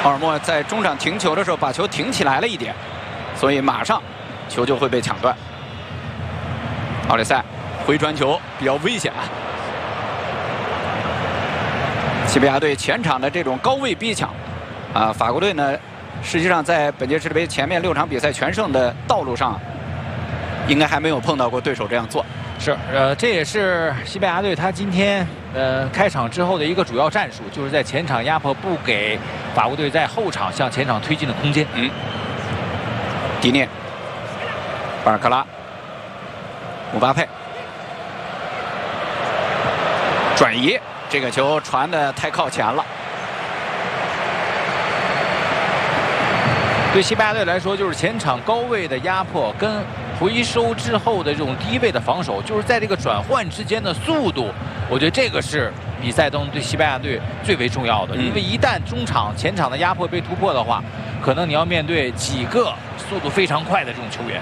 奥尔莫在中场停球的时候把球停起来了一点，所以马上球就会被抢断。奥利塞回传球比较危险啊！西班牙队前场的这种高位逼抢，法国队呢，实际上在本届世界杯前面6场比赛全胜的道路上，应该还没有碰到过对手这样做。 是，这也是西班牙队他今天开场之后的一个主要战术，就是在前场压迫，不给法国队在后场向前场推进的空间。 迪涅、巴尔克拉、姆巴佩转移，这个球传的太靠前了。 对西班牙队来说，就是前场高位的压迫跟回收之后的这种低位的防守，就是在这个转换之间的速度，我觉得这个是比赛中对西班牙队最为重要的。因为一旦中场前场的压迫被突破的话，可能你要面对几个速度非常快的这种球员。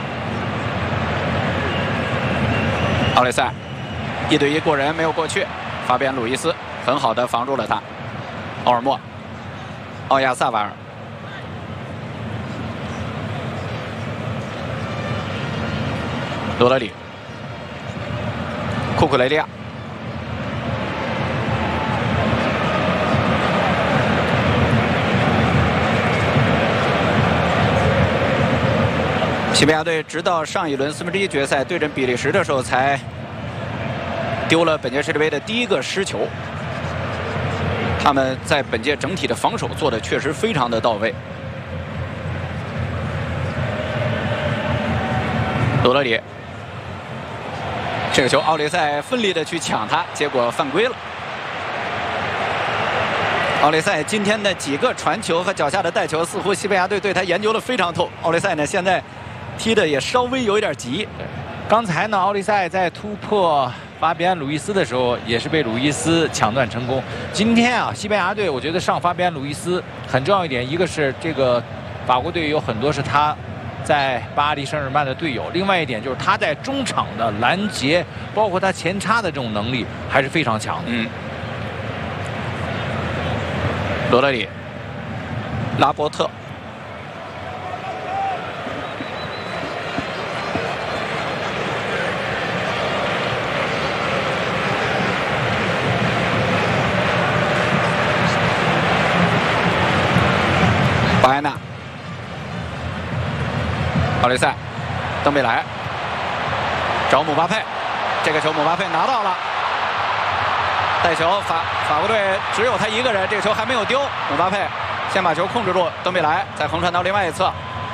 奥雷塞1对1过人没有过去，法比安·鲁伊斯很好的防住了他。奥尔莫、奥亚萨瓦尔。罗德里、库库雷利亚、西班牙队直到上一轮1/4决赛对阵比利时的时候，才丢了本届世界杯的第1个失球。他们在本届整体的防守做的确实非常的到位。罗德里。这个球，奥利塞奋力的去抢他，结果犯规了。奥利塞今天的几个传球和脚下的带球，似乎西班牙队对他研究的非常透。奥利塞呢，现在踢的也稍微有一点急。 刚才呢，奥利塞在突破法比安·鲁伊斯的时候，也是被鲁伊斯抢断成功。今天啊，西班牙队我觉得上法比安·鲁伊斯很重要一点，一个是这个法国队有很多是他在巴黎圣日耳曼的队友，另外一点就是他在中场的拦截，包括他前插的这种能力还是非常强的。 罗德里、拉波特、巴埃纳。奥利塞、登贝莱找姆巴佩，这个球姆巴佩拿到了，带球法国队只有他一个人，这个球还没有丢。姆巴佩先把球控制住，登贝莱再横传到另外一侧，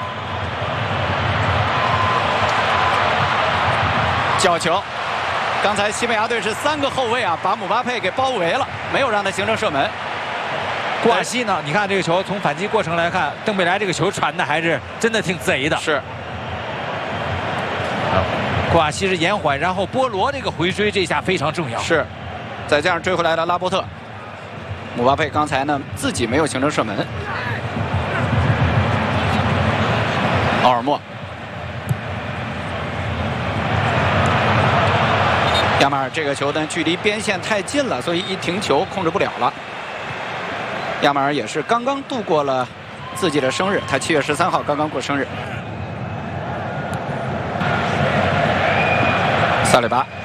角球。刚才西班牙队是3个后卫啊，把姆巴佩给包围了，没有让他形成射门。 库瓦西呢？你看这个球从反击过程来看，登贝莱这个球传的还是真的挺贼的。 是。 库瓦西是延缓，然后波罗这个回追，这下非常重要。 是。再加上追回来的拉波特，姆巴佩刚才呢自己没有形成射门。奥尔莫。亚马尔这个球呢距离边线太近了，所以一停球控制不了了。亚马尔也是刚刚度过了自己的生日，他7月13号刚刚过生日。萨里巴、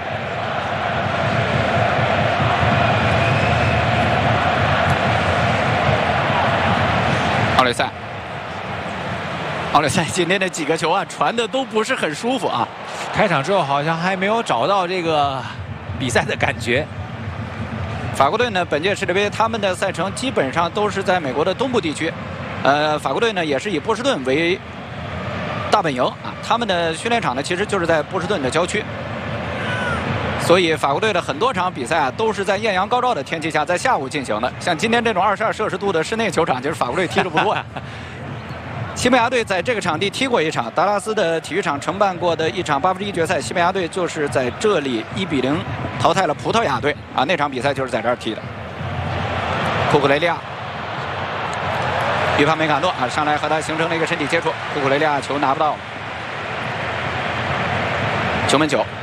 奥利塞，奥利塞今天的几个球啊，传的都不是很舒服啊。 开场之后好像还没有找到这个比赛的感觉。 法国队呢，本届世界杯他们的赛程基本上都是在美国的东部地区，法国队呢也是以波士顿为大本营啊，他们的训练场呢其实就是在波士顿的郊区，所以法国队的很多场比赛啊都是在艳阳高照的天气下，在下午进行的。像今天这种22摄氏度的室内球场，就是法国队踢得不多。西班牙队在这个场地踢过一场，达拉斯的体育场承办过的一场1/8决赛，西班牙队就是在这里1比0淘汰了葡萄牙队啊，那场比赛就是在这儿踢的。库库雷利亚、于帕梅卡诺啊上来和他形成了一个身体接触，库库雷利亚球拿不到了，球门球。